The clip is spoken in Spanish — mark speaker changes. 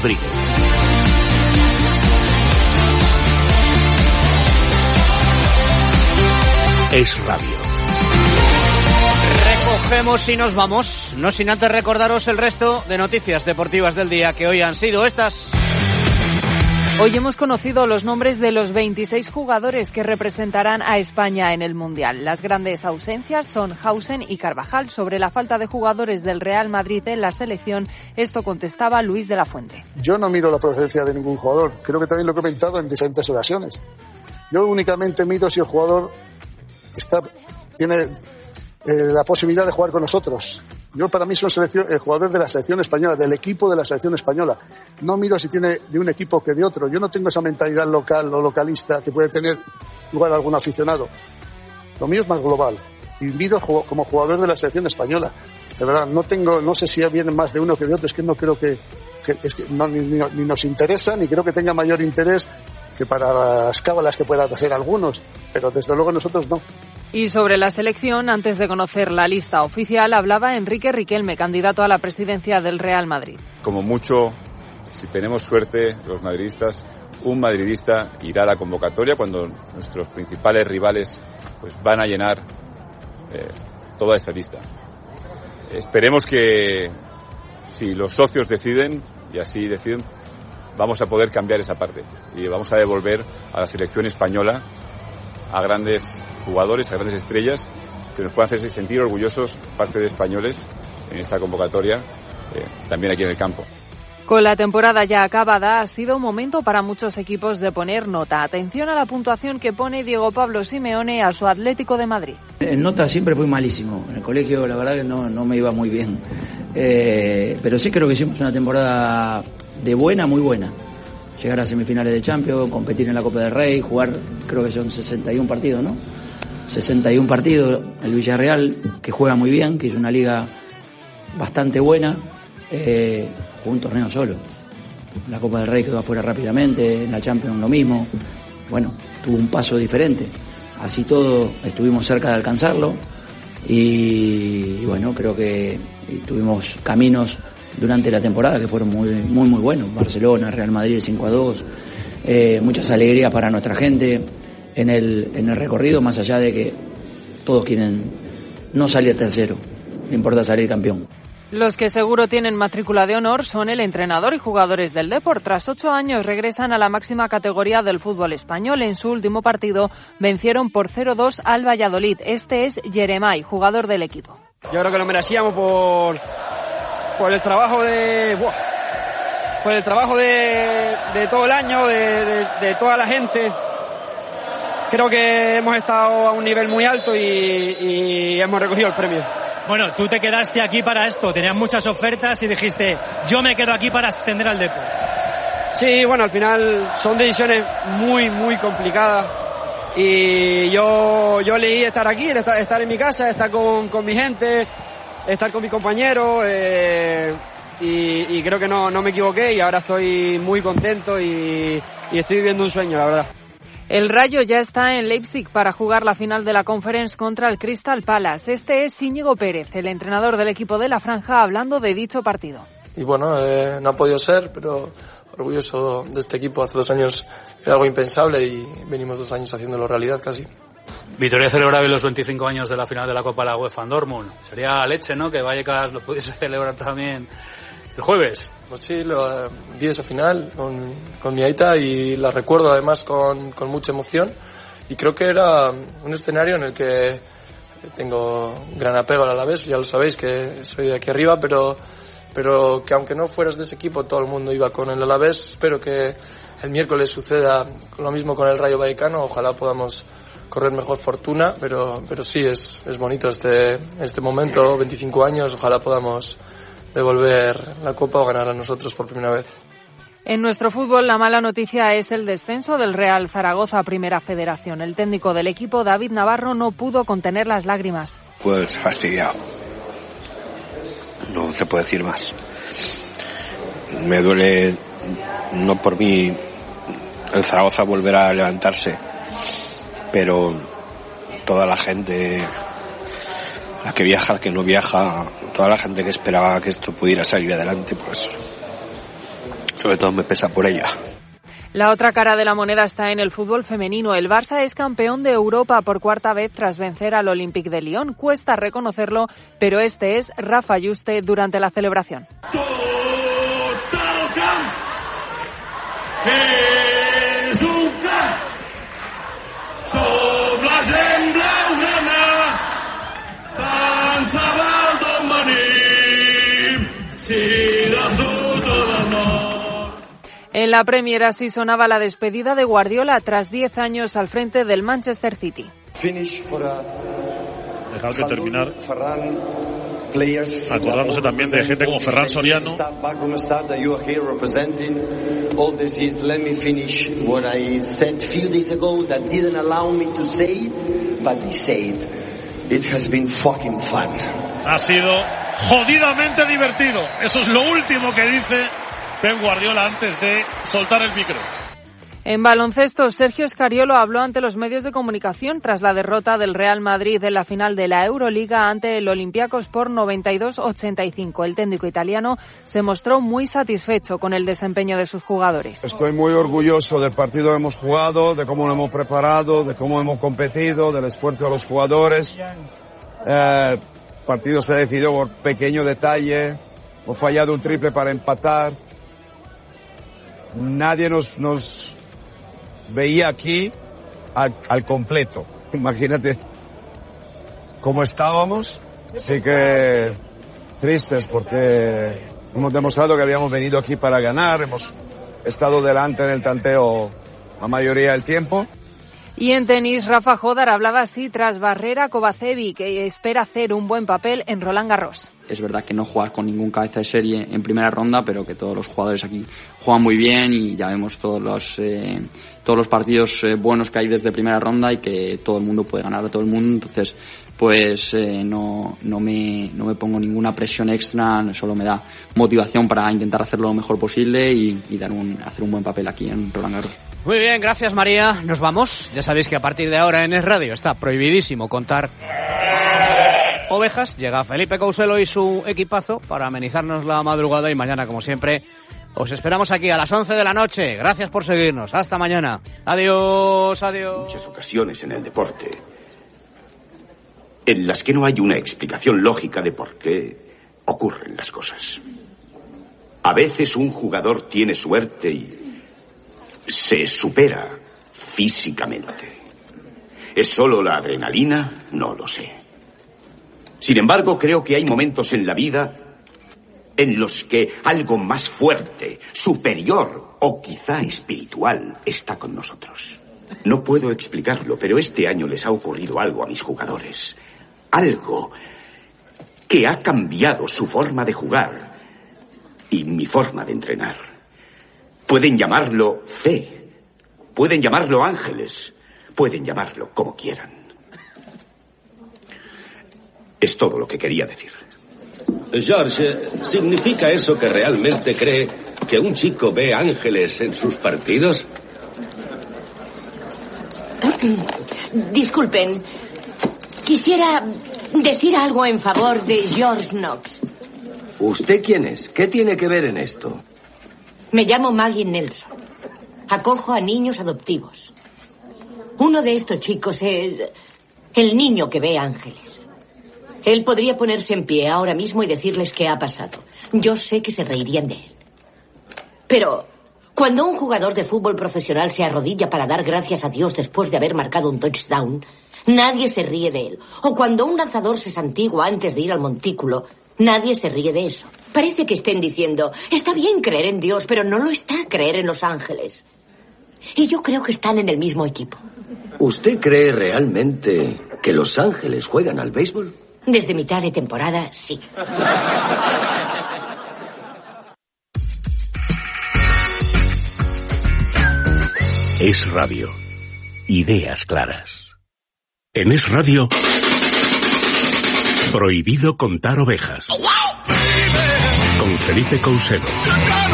Speaker 1: Es Radio. Recogemos y nos vamos, no sin antes recordaros el resto de noticias deportivas del día, que hoy han sido estas.
Speaker 2: Hoy hemos conocido los nombres de los 26 jugadores que representarán a España en el Mundial. Las grandes ausencias son Hausen y Carvajal. Sobre la falta de jugadores del Real Madrid en la selección, esto contestaba Luis de la Fuente.
Speaker 3: Yo no miro la procedencia de ningún jugador. Creo que también lo he comentado en diferentes ocasiones. Yo únicamente miro si el jugador tiene la posibilidad de jugar con nosotros. Yo, para mí, son jugadores de la selección española, del equipo de la selección española. No miro si tiene de un equipo que de otro. Yo no tengo esa mentalidad local o localista que puede tener igual algún aficionado. Lo mío es más global. Y miro como jugador de la selección española. De verdad, no sé si vienen más de uno que de otro. Es que no creo que ni nos interesa, ni creo que tenga mayor interés que para las cábalas que puedan hacer algunos. Pero desde luego nosotros no.
Speaker 2: Y sobre la selección, antes de conocer la lista oficial, hablaba Enrique Riquelme, candidato a la presidencia del Real Madrid.
Speaker 4: Como mucho, si tenemos suerte, los madridistas, un madridista irá a la convocatoria cuando nuestros principales rivales pues van a llenar toda esta lista. Esperemos que si los socios deciden, y así deciden, vamos a poder cambiar esa parte y vamos a devolver a la selección española a grandes jugadores, a grandes estrellas que nos puedan hacerse sentir orgullosos, parte de españoles, en esta convocatoria, también aquí en el campo.
Speaker 2: Con la temporada ya acabada, ha sido un momento para muchos equipos de poner nota. Atención a la puntuación que pone Diego Pablo Simeone a su Atlético de Madrid.
Speaker 5: En nota siempre fui malísimo. En el colegio la verdad que no me iba muy bien. Pero sí creo que hicimos una temporada de buena, muy buena. Llegar a semifinales de Champions, competir en la Copa del Rey, jugar, creo que son 61 partidos, ¿no? 61 partidos, el Villarreal, que juega muy bien, que es una liga bastante buena, jugó un torneo solo. La Copa del Rey quedó afuera rápidamente, en la Champions lo mismo. Bueno, tuvo un paso diferente. Así todo, estuvimos cerca de alcanzarlo y bueno, creo que tuvimos caminos durante la temporada que fueron muy buenos. Barcelona, Real Madrid 5-2, muchas alegrías para nuestra gente en el recorrido, más allá de que todos quieren no salir tercero, le importa salir campeón.
Speaker 2: Los que seguro tienen matrícula de honor son el entrenador y jugadores del Depor. Tras 8 años regresan a la máxima categoría del fútbol español. En su último partido vencieron por 0-2 al Valladolid. Este es Jeremai, jugador del equipo.
Speaker 6: Yo creo que lo merecíamos por el trabajo de todo el año, de toda la gente. Creo que hemos estado a un nivel muy alto y hemos recogido el premio.
Speaker 7: Bueno, tú te quedaste aquí para esto, tenías muchas ofertas y dijiste, yo me quedo aquí para ascender al Depor.
Speaker 6: Sí, bueno, al final son decisiones muy complicadas y yo elegí estar aquí, estar en mi casa, estar con mi gente, estar con mis compañeros y creo que no me equivoqué y ahora estoy muy contento y estoy viviendo un sueño, la verdad.
Speaker 2: El Rayo ya está en Leipzig para jugar la final de la Conference contra el Crystal Palace. Este es Íñigo Pérez, el entrenador del equipo de la Franja, hablando de dicho partido.
Speaker 8: Y bueno, no ha podido ser, pero orgulloso de este equipo. Hace 2 años era algo impensable y venimos 2 años haciéndolo realidad casi.
Speaker 9: Victoria celebrable los 25 años de la final de la Copa de la UEFA en Dortmund. Sería leche, ¿no?, que Vallecas lo pudiese celebrar también el jueves.
Speaker 8: Pues sí, vi esa final con mi aita y la recuerdo además con mucha emoción y creo que era un escenario en el que tengo gran apego al Alavés, ya lo sabéis que soy de aquí arriba, pero que aunque no fueras de ese equipo todo el mundo iba con el Alavés. Espero que el miércoles suceda lo mismo con el Rayo Vallecano, ojalá podamos correr mejor fortuna, pero sí es bonito este momento, 25 años, ojalá podamos devolver la Copa o ganar a nosotros por primera vez.
Speaker 2: En nuestro fútbol, la mala noticia es el descenso del Real Zaragoza a Primera Federación. El técnico del equipo, David Navarro, no pudo contener las lágrimas.
Speaker 10: Pues fastidiado. No se puede decir más. Me duele, no por mí, el Zaragoza volverá a levantarse, pero toda la gente, la que viaja, la que no viaja, toda la gente que esperaba que esto pudiera salir adelante, pues sobre todo me pesa por ella.
Speaker 2: La otra cara de la moneda está en el fútbol femenino. El Barça es campeón de Europa por cuarta vez tras vencer al Olympique de Lyon. Cuesta reconocerlo, pero este es Rafa Juste durante la celebración. En la Premier así sonaba la despedida de Guardiola tras 10 años al frente del Manchester City.
Speaker 11: Dejad de terminar acordándose también de gente como Ferran Soriano. Ha sido jodidamente divertido. Eso es lo último que dice Pep Guardiola antes de soltar el micro.
Speaker 2: En baloncesto, Sergio Scariolo habló ante los medios de comunicación tras la derrota del Real Madrid en la final de la Euroliga ante el Olympiacos por 92-85. El técnico italiano se mostró muy satisfecho con el desempeño de sus jugadores.
Speaker 12: Estoy muy orgulloso del partido que hemos jugado, de cómo lo hemos preparado, de cómo hemos competido, del esfuerzo de los jugadores. El partido se decidió por pequeño detalle. Hemos fallado un triple para empatar. Nadie nos veía aquí al completo. Imagínate cómo estábamos. Sí que tristes porque hemos demostrado que habíamos venido aquí para ganar. Hemos estado delante en el tanteo la mayoría del tiempo.
Speaker 2: Y en tenis, Rafa Jodar hablaba así tras barrer a Kovacevic, que espera hacer un buen papel en Roland Garros.
Speaker 13: Es verdad que no juegas con ningún cabeza de serie en primera ronda, pero que todos los jugadores aquí juegan muy bien y ya vemos todos los partidos buenos que hay desde primera ronda y que todo el mundo puede ganar a todo el mundo. Entonces, pues no me pongo ninguna presión extra, solo me da motivación para intentar hacerlo lo mejor posible y hacer un buen papel aquí en Roland Garros.
Speaker 1: Muy bien, gracias María. Nos vamos. Ya sabéis que a partir de ahora en Es Radio está prohibidísimo contar ovejas. Llega Felipe Couselo y su equipazo para amenizarnos la madrugada y mañana, como siempre, os esperamos aquí a las 11 de la noche. Gracias por seguirnos. Hasta mañana. Adiós, adiós.
Speaker 14: Muchas ocasiones en el deporte en las que no hay una explicación lógica de por qué ocurren las cosas. A veces un jugador tiene suerte y se supera físicamente. ¿Es solo la adrenalina? No lo sé. Sin embargo, creo que hay momentos en la vida en los que algo más fuerte, superior o quizá espiritual está con nosotros. No puedo explicarlo, pero este año les ha ocurrido algo a mis jugadores. Algo que ha cambiado su forma de jugar y mi forma de entrenar. Pueden llamarlo fe, pueden llamarlo ángeles, pueden llamarlo como quieran. Es todo lo que quería decir.
Speaker 15: George, ¿significa eso que realmente cree que un chico ve ángeles en sus partidos?
Speaker 16: Disculpen, quisiera decir algo en favor de George Knox.
Speaker 15: ¿Usted quién es? ¿Qué tiene que ver en esto?
Speaker 16: Me llamo Maggie Nelson. Acojo a niños adoptivos. Uno de estos chicos es el niño que ve ángeles. Él podría ponerse en pie ahora mismo y decirles qué ha pasado. Yo sé que se reirían de él. Pero cuando un jugador de fútbol profesional se arrodilla para dar gracias a Dios después de haber marcado un touchdown, nadie se ríe de él. O cuando un lanzador se santigua antes de ir al montículo, nadie se ríe de eso. Parece que estén diciendo, está bien creer en Dios, pero no lo está creer en los ángeles. Y yo creo que están en el mismo equipo.
Speaker 15: ¿Usted cree realmente que los ángeles juegan al béisbol?
Speaker 16: Desde mitad de temporada, sí.
Speaker 17: Es Radio. Ideas claras. En Es Radio, prohibido contar ovejas. Con Felipe Couselo.